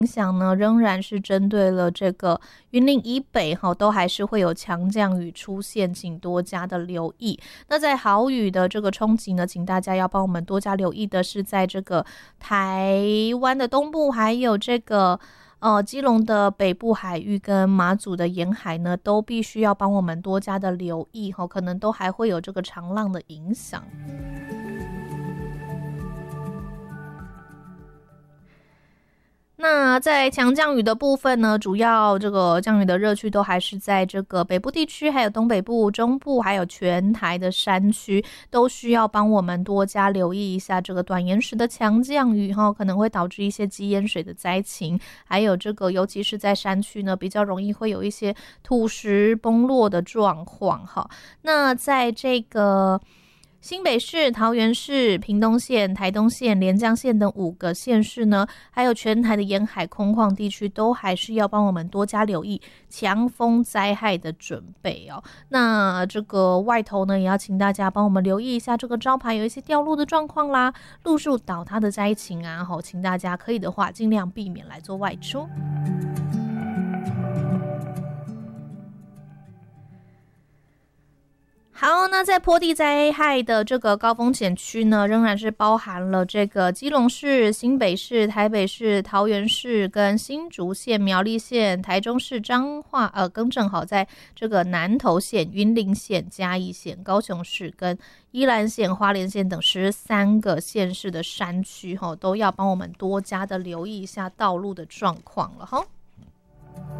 影响呢，仍然是针对了这个云林以北都还是会有强降雨出现，请多加的留意。那在豪雨的这个冲击呢，请大家要帮我们多加留意的是，在这个台湾的东部，还有这个基隆的北部海域跟马祖的沿海呢，都必须要帮我们多加的留意，可能都还会有这个长浪的影响。那在强降雨的部分呢，主要这个降雨的热区都还是在这个北部地区，还有东北部、中部，还有全台的山区，都需要帮我们多加留意一下这个短延时的强降雨可能会导致一些积淹水的灾情，还有这个尤其是在山区呢，比较容易会有一些土石崩落的状况那在这个新北市、桃园市、屏东县、台东县、连江县等5个县市呢，还有全台的沿海空旷地区，都还是要帮我们多加留意强风灾害的准备那这个外头呢，也要请大家帮我们留意一下这个招牌有一些掉落的状况啦，路树倒塌的灾情啊，请大家可以的话尽量避免来做外出。好，那在坡地灾害的这个高风险区呢，仍然是包含了这个基隆市、新北市、台北市、桃园市跟新竹县、苗栗县、台中市、更正好，在这个南投县、云林县、嘉义县、高雄市跟宜兰县、花莲县等13个县市的山区都要帮我们多加的留意一下道路的状况了